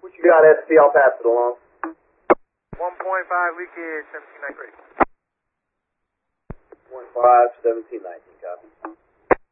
What you got, SP? I'll pass it along. 1.5 leakage, 17 night break. 1.5, 17, 19, copy.